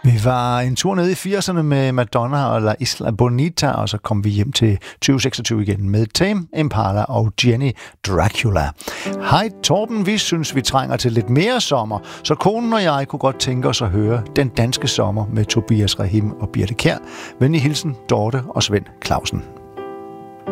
Vi var en tur ned i 80'erne med Madonna og La Isla Bonita, og så kom vi hjem til 2026 igen med Tame Impala og Jenny Dracula. Hej Torben, vi synes, vi trænger til lidt mere sommer, så konen og jeg kunne godt tænke os at høre Den Danske Sommer med Tobias Rahim og Birthe Kjær. Venlig hilsen, Dorte og Svend Clausen.